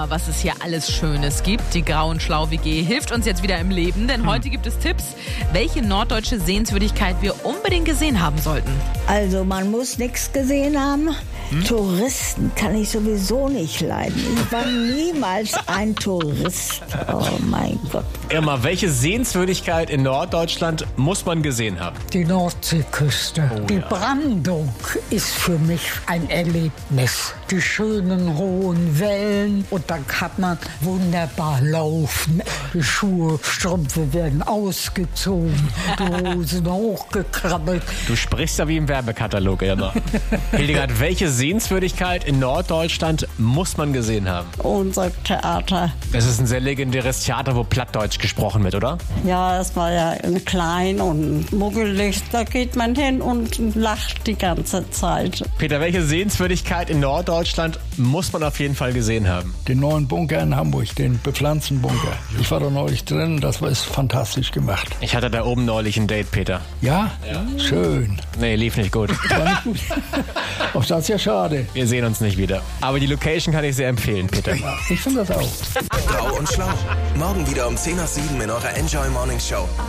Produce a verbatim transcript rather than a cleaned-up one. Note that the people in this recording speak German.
was es hier alles Schönes gibt. Die Grau und Schlau W G hilft uns jetzt wieder im Leben, denn hm. heute gibt es Tipps, welche norddeutsche Sehenswürdigkeit wir unbedingt gesehen haben sollten. Also man muss nichts gesehen haben. Hm? Touristen kann ich sowieso nicht leiden. Ich war niemals ein Tourist. Oh mein Gott. Irma, welche Sehenswürdigkeit in Norddeutschland muss man gesehen haben? Die Nordseeküste. Oh, die ja. Brandung ist für mich ein Erlebnis. Die schönen hohen Wellen und dann kann man wunderbar laufen. Die Schuhe, Strümpfe werden ausgezogen, die Hosen hochgekrabbelt. Du sprichst ja wie im Werbekatalog, Irma. Hildegard, welche Sehenswürdigkeit in Norddeutschland muss man gesehen haben? Unser Theater. Es ist ein sehr legendäres Theater, wo Plattdeutsch gesprochen wird, oder? Ja, es war ja klein und muggelig. Da geht man hin und lacht die ganze Zeit. Peter, welche Sehenswürdigkeit in Norddeutschland muss man auf jeden Fall gesehen haben? Den neuen Bunker in Hamburg, den bepflanzten Bunker. Ich war da neulich drin, das war fantastisch gemacht. Ich hatte da oben neulich ein Date, Peter. Ja? Ja. Schön. Nee, lief nicht gut. War nicht gut. Auch das ist ja schade. Wir sehen uns nicht wieder. Aber die Location kann ich sehr empfehlen, Peter. Ja, ich finde das auch. Grau und Schlau. Morgen wieder um zehn nach sieben in eurer Enjoy Morning Show.